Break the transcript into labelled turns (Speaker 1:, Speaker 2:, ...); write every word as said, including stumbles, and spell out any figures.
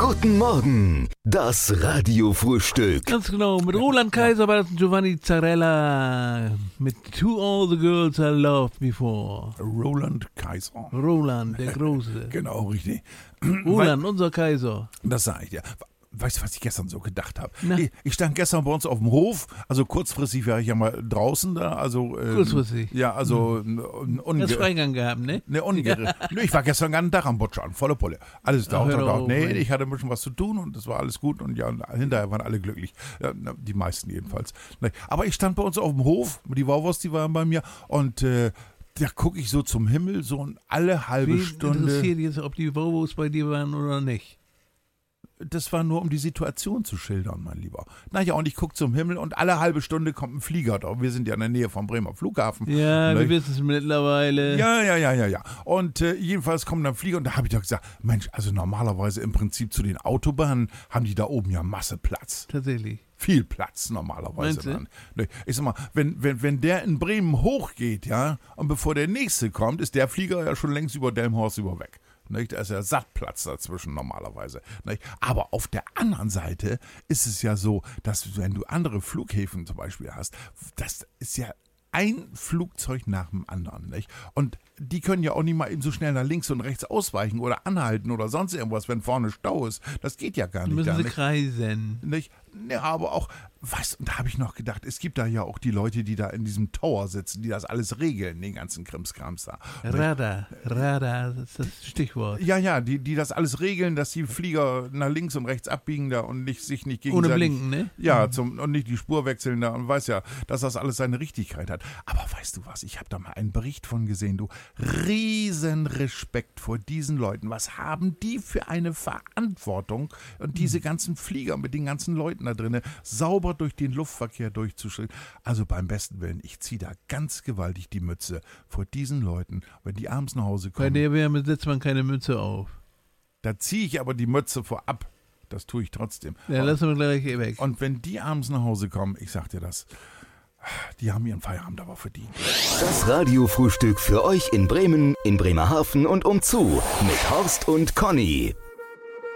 Speaker 1: Guten Morgen, das Radiofrühstück.
Speaker 2: Ganz genau, mit Roland Kaiser war das Giovanni Zarella mit To All the Girls I Loved Before.
Speaker 3: Roland Kaiser.
Speaker 2: Roland, der Große.
Speaker 3: Genau, richtig.
Speaker 2: Roland, unser Kaiser.
Speaker 3: Das sage ich dir. Weißt du, was ich gestern so gedacht habe?
Speaker 2: Na?
Speaker 3: Ich, ich stand gestern bei uns auf dem Hof, also kurzfristig war ich ja mal draußen da, also... Ähm,
Speaker 2: Kurzfristig?
Speaker 3: Ja, also... Hm.
Speaker 2: Du hast Freigang gehabt, ne?
Speaker 3: Ne, ungere. Nö, ich war gestern gar einen Tag am Butschern, volle Pulle. Alles da,
Speaker 2: Ach, hör
Speaker 3: da, da.
Speaker 2: auf,
Speaker 3: Nee,
Speaker 2: ey.
Speaker 3: ich hatte ein bisschen was zu tun und das war alles gut und ja, hinterher waren alle glücklich. Ja, die meisten jedenfalls. Nee, aber ich stand bei uns auf dem Hof, die Wauwurst, die waren bei mir und... Äh, da gucke ich so zum Himmel, so alle halbe
Speaker 2: Wen
Speaker 3: Stunde.
Speaker 2: interessiert jetzt, ob die Vovos bei dir waren oder nicht?
Speaker 3: Das war nur, um die Situation zu schildern, mein Lieber. Naja, und ich gucke zum Himmel und alle halbe Stunde kommt ein Flieger da. Wir sind ja in der Nähe vom Bremer Flughafen.
Speaker 2: Ja,
Speaker 3: Ne?
Speaker 2: wir wissen es mittlerweile.
Speaker 3: Ja, ja, ja, ja, ja. Und äh, jedenfalls kommt dann ein Flieger und da habe ich doch gesagt, Mensch, also normalerweise im Prinzip zu den Autobahnen haben die da oben ja Masse Platz.
Speaker 2: Tatsächlich.
Speaker 3: Viel Platz normalerweise.
Speaker 2: Meinst du?
Speaker 3: Dann. Ne, ich sag mal, wenn, wenn, wenn der in Bremen hochgeht, ja, und bevor der nächste kommt, ist der Flieger ja schon längst über Delmhorst über weg. Nicht? Da ist ja Sattplatz dazwischen normalerweise. Nicht? Aber auf der anderen Seite ist es ja so, dass wenn du andere Flughäfen zum Beispiel hast, das ist ja ein Flugzeug nach dem anderen. Nicht? Und die können ja auch nicht mal eben so schnell nach links und rechts ausweichen oder anhalten oder sonst irgendwas, wenn vorne Stau ist. Das geht ja gar
Speaker 2: Dann
Speaker 3: nicht.
Speaker 2: müssen
Speaker 3: da,
Speaker 2: sie
Speaker 3: nicht?
Speaker 2: kreisen.
Speaker 3: Nicht? Ja, aber auch, weißt du, da habe ich noch gedacht, es gibt da ja auch die Leute, die da in diesem Tower sitzen, die das alles regeln, den ganzen Krimskrams da.
Speaker 2: Radar, Radar, das ist das Stichwort.
Speaker 3: Ja, ja, die, die das alles regeln, dass die Flieger nach links und rechts abbiegen da und nicht, sich nicht gegenseitig...
Speaker 2: Ohne Blinken, ne?
Speaker 3: Ja, zum, und nicht die Spur wechseln da und weiß ja, dass das alles seine Richtigkeit hat. Aber weißt du was, ich habe da mal einen Bericht von gesehen, du, riesen Respekt vor diesen Leuten. Was haben die für eine Verantwortung und diese ganzen Flieger mit den ganzen Leuten da drinne sauber durch den Luftverkehr durchzuschreiten. Also beim besten Willen, ich ziehe da ganz gewaltig die Mütze vor diesen Leuten, wenn die abends nach Hause
Speaker 2: Bei
Speaker 3: kommen.
Speaker 2: der Wärme setzt man keine Mütze auf.
Speaker 3: Da ziehe ich aber die Mütze vorab. Das tue ich trotzdem.
Speaker 2: Ja,
Speaker 3: und,
Speaker 2: lassen wir gleich weg.
Speaker 3: und wenn die abends nach Hause kommen, ich sag dir das, die haben ihren Feierabend aber verdient.
Speaker 1: Das Radiofrühstück für euch in Bremen, in Bremerhaven und umzu mit Horst und Conny.